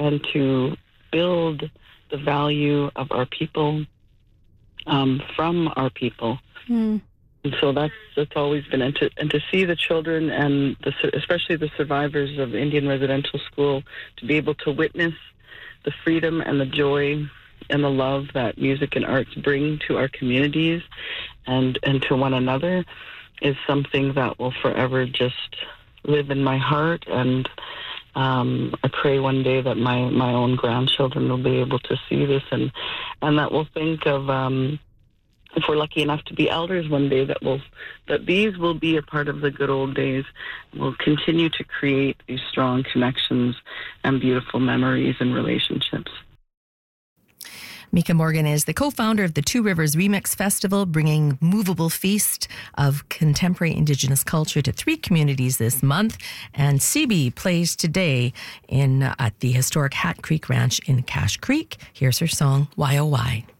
and to build the value of our people from our people. And so that's always been, and to see the children and especially the survivors of Indian Residential School, to be able to witness the freedom and the joy and the love that music and arts bring to our communities and to one another is something that will forever just live in my heart. And I pray one day that my own grandchildren will be able to see this and that we'll think of, if we're lucky enough to be elders one day, that these will be a part of the good old days. We'll continue to create these strong connections and beautiful memories and relationships. Mika Morgan is the co-founder of the Two Rivers Remix Festival, bringing movable feast of contemporary Indigenous culture to 3 communities this month. And CB plays today at the historic Hat Creek Ranch in Cache Creek. Here's her song, Why Oh Why.